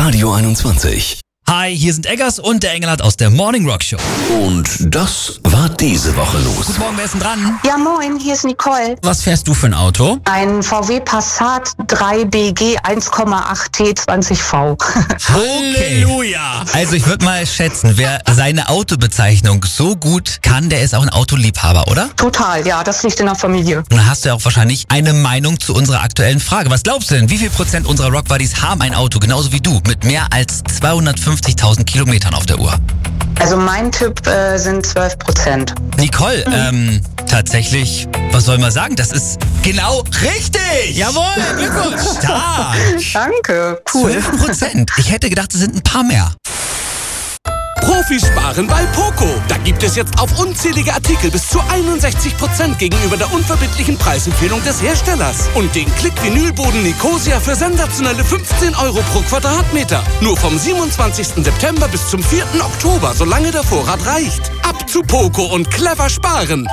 Radio 21. Hi, hier sind Eggers und der Engelhardt aus der Morning Rock Show. Und das war diese Woche los. Guten Morgen, wer ist denn dran? Ja, moin, hier ist Nicole. Was fährst du für ein Auto? Ein VW Passat 3BG 1,8 T20V. Halleluja! Also ich würde mal schätzen, wer seine Autobezeichnung so gut kann, der ist auch ein Autoliebhaber, oder? Total, ja, das liegt in der Familie. Und dann hast du ja auch wahrscheinlich eine Meinung zu unserer aktuellen Frage. Was glaubst du denn, wie viel Prozent unserer Rock-Buddies haben ein Auto, genauso wie du, mit mehr als 250.000 Kilometern auf der Uhr? Also mein Tipp sind 12%. Nicole, tatsächlich, was soll man sagen? Das ist genau richtig! Jawohl, Glückwunsch! Stark! Danke, cool. 12%. Ich hätte gedacht, es sind ein paar mehr. Profis sparen bei Poco. Da gibt es jetzt auf unzählige Artikel bis zu 61% gegenüber der unverbindlichen Preisempfehlung des Herstellers. Und den Klick-Vinylboden Nicosia für sensationelle 15 € pro Quadratmeter. Nur vom 27. September bis zum 4. Oktober, solange der Vorrat reicht. Ab zu Poco und clever sparen.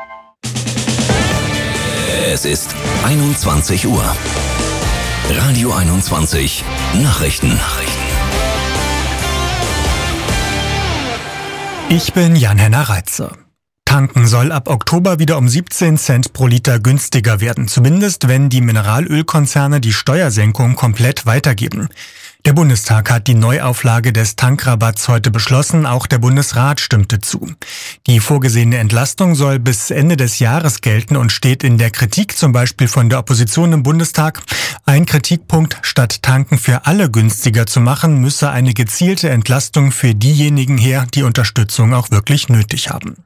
Es ist 21 Uhr. Radio 21. Nachrichten. Ich bin Jan-Henner Reitze. Tanken soll ab Oktober wieder um 17 Cent pro Liter günstiger werden, zumindest wenn die Mineralölkonzerne die Steuersenkung komplett weitergeben. Der Bundestag hat die Neuauflage des Tankrabatts heute beschlossen, auch der Bundesrat stimmte zu. Die vorgesehene Entlastung soll bis Ende des Jahres gelten und steht in der Kritik, zum Beispiel von der Opposition im Bundestag. Ein Kritikpunkt: Statt Tanken für alle günstiger zu machen, müsse eine gezielte Entlastung für diejenigen her, die Unterstützung auch wirklich nötig haben.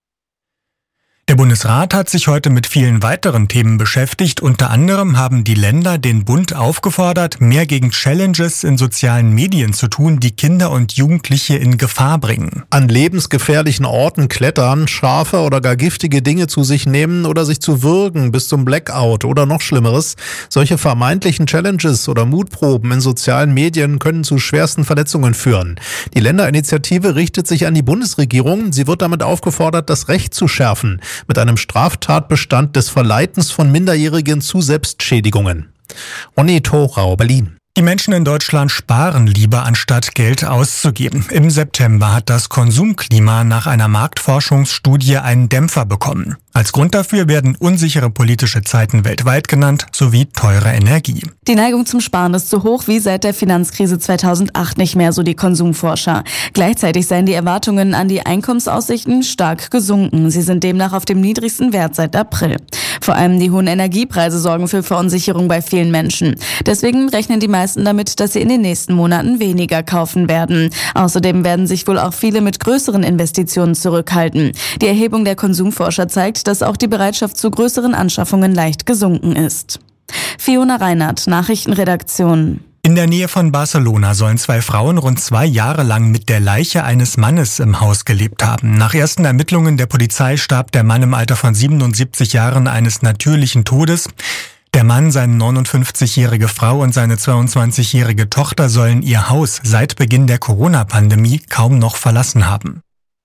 Der Bundesrat hat sich heute mit vielen weiteren Themen beschäftigt. Unter anderem haben die Länder den Bund aufgefordert, mehr gegen Challenges in sozialen Medien zu tun, die Kinder und Jugendliche in Gefahr bringen. An lebensgefährlichen Orten klettern, scharfe oder gar giftige Dinge zu sich nehmen oder sich zu würgen bis zum Blackout oder noch Schlimmeres. Solche vermeintlichen Challenges oder Mutproben in sozialen Medien können zu schwersten Verletzungen führen. Die Länderinitiative richtet sich an die Bundesregierung. Sie wird damit aufgefordert, das Recht zu schärfen, mit einem Straftatbestand des Verleitens von Minderjährigen zu Selbstschädigungen. Onni Thorau, Berlin. Die Menschen in Deutschland sparen lieber, anstatt Geld auszugeben. Im September hat das Konsumklima nach einer Marktforschungsstudie einen Dämpfer bekommen. Als Grund dafür werden unsichere politische Zeiten weltweit genannt, sowie teure Energie. Die Neigung zum Sparen ist so hoch wie seit der Finanzkrise 2008 nicht mehr, so die Konsumforscher. Gleichzeitig seien die Erwartungen an die Einkommensaussichten stark gesunken. Sie sind demnach auf dem niedrigsten Wert seit April. Vor allem die hohen Energiepreise sorgen für Verunsicherung bei vielen Menschen. Deswegen rechnen die meisten damit, dass sie in den nächsten Monaten weniger kaufen werden. Außerdem werden sich wohl auch viele mit größeren Investitionen zurückhalten. Die Erhebung der Konsumforscher zeigt, dass auch die Bereitschaft zu größeren Anschaffungen leicht gesunken ist. Fiona Reinhardt, Nachrichtenredaktion. In der Nähe von Barcelona sollen 2 Frauen rund 2 Jahre lang mit der Leiche eines Mannes im Haus gelebt haben. Nach ersten Ermittlungen der Polizei starb der Mann im Alter von 77 Jahren eines natürlichen Todes. Der Mann, seine 59-jährige Frau und seine 22-jährige Tochter sollen ihr Haus seit Beginn der Corona-Pandemie kaum noch verlassen haben.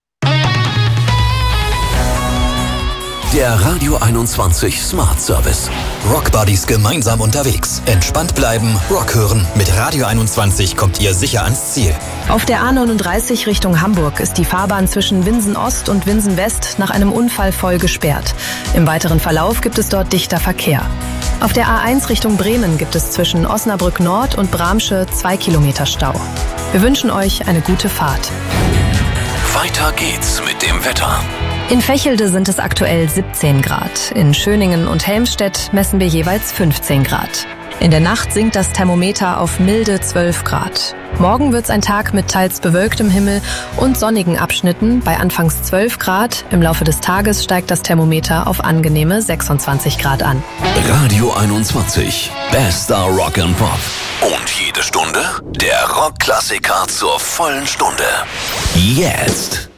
Der Radio 21 Smart Service. Rockbuddies gemeinsam unterwegs. Entspannt bleiben, Rock hören. Mit Radio 21 kommt ihr sicher ans Ziel. Auf der A39 Richtung Hamburg ist die Fahrbahn zwischen Winsen Ost und Winsen West nach einem Unfall voll gesperrt. Im weiteren Verlauf gibt es dort dichter Verkehr. Auf der A1 Richtung Bremen gibt es zwischen Osnabrück Nord und Bramsche 2 Kilometer Stau. Wir wünschen euch eine gute Fahrt. Weiter geht's mit dem Wetter. In Vechelde sind es aktuell 17 Grad. In Schöningen und Helmstedt messen wir jeweils 15 Grad. In der Nacht sinkt das Thermometer auf milde 12 Grad. Morgen wird's ein Tag mit teils bewölktem Himmel und sonnigen Abschnitten bei anfangs 12 Grad. Im Laufe des Tages steigt das Thermometer auf angenehme 26 Grad an. Radio 21. Bester Rock and Pop. Und jede Stunde der Rockklassiker zur vollen Stunde. Jetzt.